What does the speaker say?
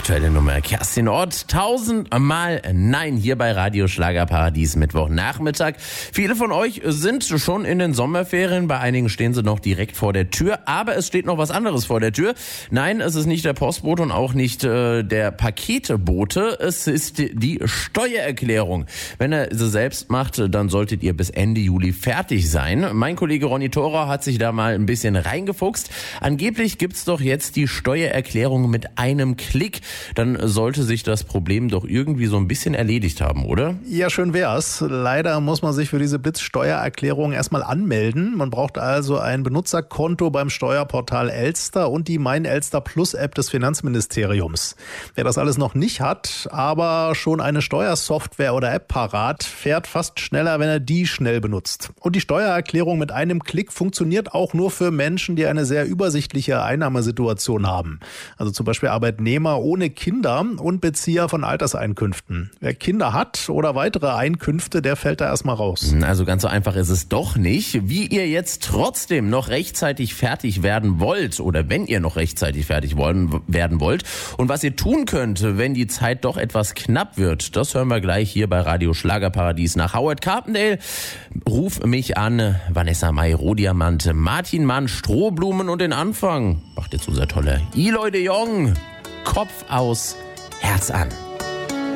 aktuelle Nummer. Kerstin Ott, 1000-mal Nein hier bei Radio Schlagerparadies Mittwochnachmittag. Viele von euch sind schon in den Sommerferien, bei einigen stehen sie noch direkt vor der Tür, aber es steht noch was anderes vor der Tür. Nein, es ist nicht der Postbote und auch nicht der Paketebote, es ist die Steuererklärung. Wenn er sie selbst macht, dann solltet ihr bis Ende Juli fertig sein. Mein Kollege Ronny Thora hat sich da mal ein bisschen reingefuchst. Angeblich gibt's doch jetzt die Steuererklärung mit einem Klick. Dann sollte sich das Problem doch irgendwie so ein bisschen erledigt haben, oder? Ja, schön wär's. Leider muss man sich für diese Blitzsteuererklärung erstmal anmelden. Man braucht also ein Benutzerkonto beim Steuerportal Elster und die Mein Elster Plus App des Finanzministeriums. Wer das alles noch nicht hat, aber schon eine Steuersoftware oder App parat, fährt fast schneller, wenn er die schnell benutzt. Und die Steuererklärung mit einem Klick funktioniert auch nur für Menschen, die eine sehr übersichtliche Einnahmesituation haben. Also zum Beispiel Arbeitnehmer ohne Kinder und Bezieher von Alterseinkünften. Wer Kinder hat oder weitere Einkünfte, der fällt da erstmal raus. Also ganz so einfach ist es doch nicht. Wie ihr jetzt trotzdem noch rechtzeitig fertig werden wollt oder wenn ihr noch rechtzeitig fertig werden wollt und was ihr tun könnt, wenn die Zeit doch etwas knapp wird, das hören wir gleich hier bei Radio Schlagerparadies nach Howard Carpendale. Ruf mich an, Vanessa Mai, Rohdiamant, Martin Mann, Strohblumen und den Anfang macht jetzt unser toller Eloy de Jong. Kopf aus, Herz an.